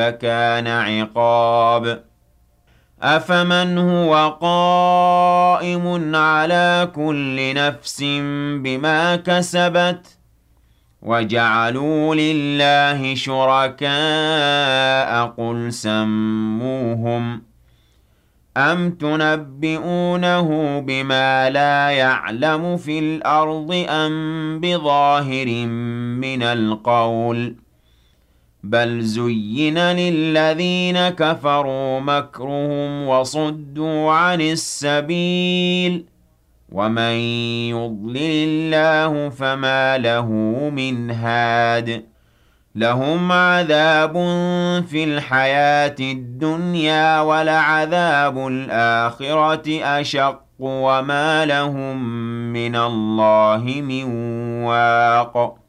كان عقاب أفمن هو قائم على كل نفس بما كسبت وجعلوا لله شركاء قل سموهم أم تنبئونه بما لا يعلم في الأرض أم بظاهر من القول بل زين للذين كفروا مكرهم وصدوا عن السبيل ومن يضلل الله فما له من هاد لهم عذاب في الحياة الدنيا ولعذاب الآخرة أشق وما لهم من الله من واق